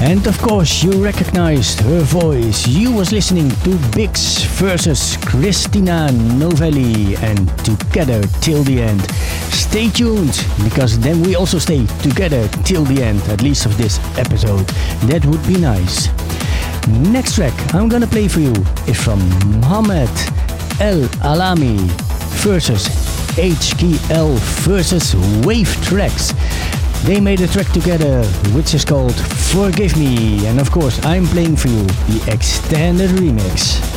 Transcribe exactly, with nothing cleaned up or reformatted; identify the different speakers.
Speaker 1: And of course you recognized her voice. You was listening to Bix versus Christina Novelli and Together Till the End. Stay tuned, because then we also stay together till the end, at least of this episode. That would be nice. Next track I'm gonna play for you is from Mohamed El Alami versus H K L versus Wave Tracks. They made a track together which is called Forgive Me, and of course I'm playing for you the extended remix.